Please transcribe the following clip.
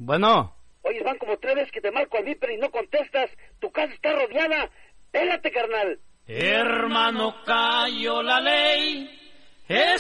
Bueno. Oye, van como 3 veces que te marco al Viper y no contestas. Tu casa está rodeada. Pélate, carnal. Hermano, cayó la ley. Es